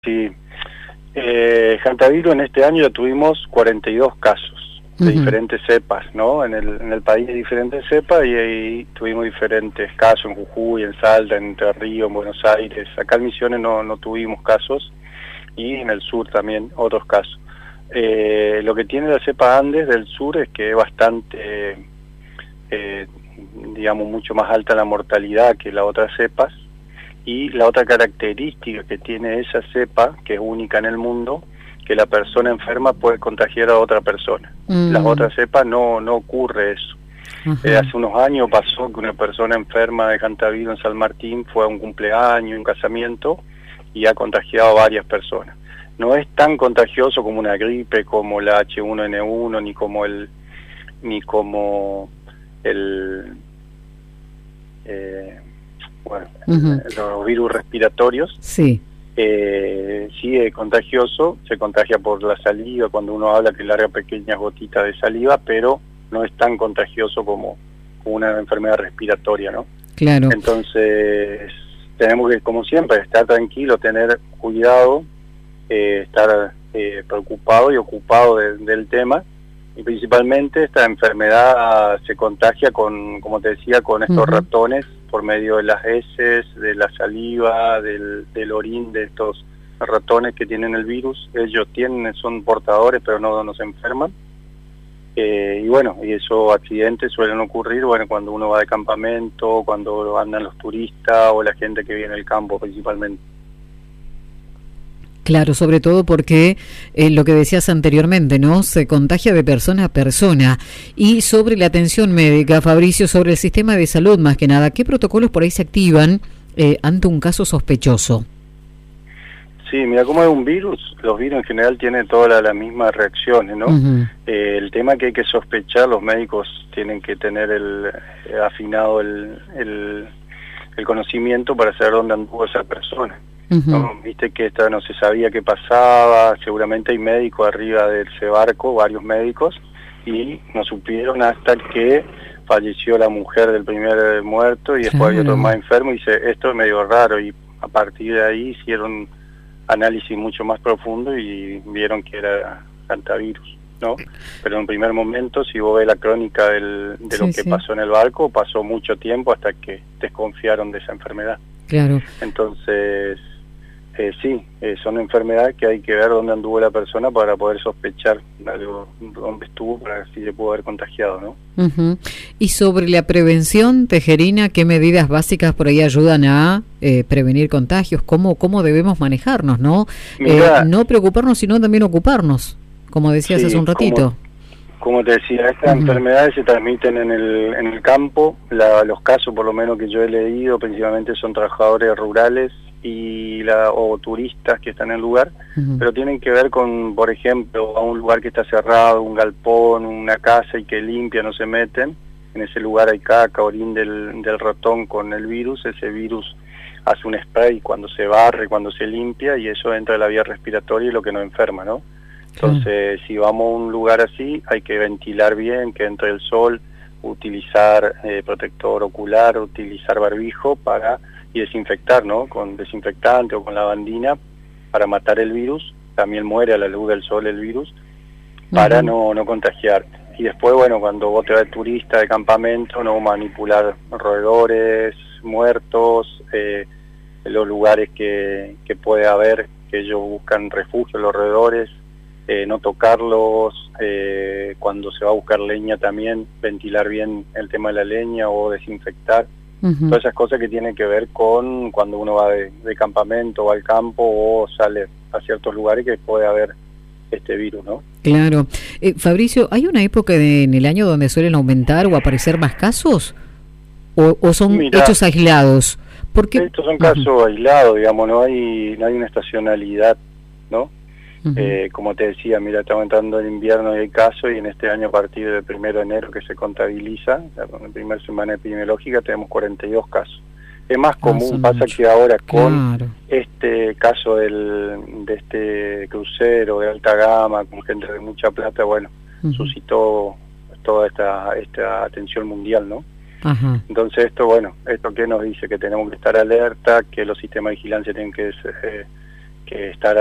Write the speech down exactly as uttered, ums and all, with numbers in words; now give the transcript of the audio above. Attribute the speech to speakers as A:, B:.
A: Sí, eh, Hantavirus en este año ya tuvimos cuarenta y dos casos de uh-huh. diferentes cepas, ¿no? En el, en el país hay diferentes cepas y ahí tuvimos diferentes casos en Jujuy, en Salta, en Entre Ríos, en Buenos Aires. Acá en Misiones no, no tuvimos casos y en el sur también otros casos. Eh, lo que tiene la cepa Andes del sur es que es bastante, eh, digamos, mucho más alta la mortalidad que las otras cepas. Y la otra característica que tiene esa cepa, que es única en el mundo, que la persona enferma puede contagiar a otra persona. Mm. Las otras cepas no, no ocurre eso. Uh-huh. Eh, hace unos años pasó que una persona enferma de Hantavirus en San Martín fue a un cumpleaños, un casamiento, y ha contagiado a varias personas. No es tan contagioso como una gripe, como la H uno N uno, ni como el... ni como el... Eh, bueno, uh-huh. los virus respiratorios.
B: Sí.
A: Eh, sí es contagioso, se contagia por la saliva, cuando uno habla que larga pequeñas gotitas de saliva, pero no es tan contagioso como una enfermedad respiratoria, ¿no?
B: Claro.
A: Entonces, tenemos que, como siempre, estar tranquilo, tener cuidado, eh, estar eh, preocupado y ocupado de, del tema. Y principalmente esta enfermedad se contagia con, como te decía, con estos uh-huh. ratones por medio de las heces, de la saliva, del, del orín de estos ratones que tienen el virus. Ellos tienen, son portadores, pero no, no se enferman. Eh, y bueno, y esos accidentes suelen ocurrir, bueno, cuando uno va de campamento, cuando andan los turistas o la gente que vive en el campo principalmente.
B: Claro, sobre todo porque eh, lo que decías anteriormente, ¿no? Se contagia de persona a persona. Y sobre la atención médica, Fabricio, sobre el sistema de salud más que nada, ¿qué protocolos por ahí se activan eh, ante un caso sospechoso?
A: Sí, mira, como es un virus, los virus en general tienen todas las la mismas reacciones, ¿no? Uh-huh. Eh, el tema que hay que sospechar, los médicos tienen que tener el eh, afinado el, el, el conocimiento para saber dónde anduvo esa persona. Uh-huh. ¿No? Viste que esta no se sabía qué pasaba, seguramente hay médicos arriba de ese barco, varios médicos, y no supieron hasta que falleció la mujer del primer muerto y después claro. había otro más enfermo y dice, esto es medio raro, y a partir de ahí hicieron análisis mucho más profundo y vieron que era Hantavirus, ¿no? Pero en primer momento, si vos ves la crónica del, de sí, lo que sí. pasó en el barco, pasó mucho tiempo hasta que desconfiaron de esa enfermedad.
B: Claro.
A: Entonces... Eh, sí, eh, son enfermedades que hay que ver dónde anduvo la persona para poder sospechar algo, dónde estuvo, para ver si se pudo haber contagiado, ¿no?
B: Uh-huh. Y sobre la prevención, Tejerina, ¿qué medidas básicas por ahí ayudan a eh, prevenir contagios? ¿Cómo, cómo debemos manejarnos, no? Mirá, eh, no preocuparnos, sino también ocuparnos, como decías sí, hace un ratito.
A: Como, como te decía, estas uh-huh. enfermedades se transmiten en el, en el campo. La, los casos, por lo menos que yo he leído, principalmente son trabajadores rurales y la, o turistas que están en el lugar, uh-huh. pero tienen que ver con, por ejemplo, a un lugar que está cerrado, un galpón, una casa y que limpia, no se meten. En ese lugar hay caca, orín del, del ratón con el virus. Ese virus hace un spray cuando se barre, cuando se limpia, y eso entra a la vía respiratoria y lo que nos enferma, ¿no? Entonces, uh-huh. si vamos a un lugar así, hay que ventilar bien, que entre el sol, utilizar eh, protector ocular, utilizar barbijo para y desinfectar, ¿no? Con desinfectante o con lavandina para matar el virus. También muere a la luz del sol el virus para uh-huh. no, no contagiarte. Y después, bueno, cuando vos te vas de turista, de campamento, no manipular roedores, muertos, eh, los lugares que, que puede haber, que ellos buscan refugio, los roedores, eh, no tocarlos, eh, cuando se va a buscar leña también, ventilar bien el tema de la leña o desinfectar. Uh-huh. Todas esas cosas que tienen que ver con cuando uno va de, de campamento o al campo o sale a ciertos lugares que puede haber este virus, ¿no?
B: Claro. Eh, Fabricio, ¿hay una época de, en el año donde suelen aumentar o aparecer más casos? ¿O, o son Mirá, hechos aislados? Porque
A: estos son casos uh-huh. aislados, digamos, no hay, no hay una estacionalidad, ¿no? Uh-huh. Eh, como te decía, mira, estamos entrando en invierno y hay casos, y en este año a partir del primero de enero que se contabiliza, la primera semana epidemiológica, tenemos cuarenta y dos casos. Es más común, ah, pasa mucho. Que ahora con claro. este caso del, de este crucero de alta gama, con gente de mucha plata, bueno, uh-huh. suscitó toda esta, esta atención mundial, ¿no?
B: Uh-huh.
A: Entonces esto, bueno, esto que nos dice que tenemos que estar alerta, que los sistemas de vigilancia tienen que... Eh, que estar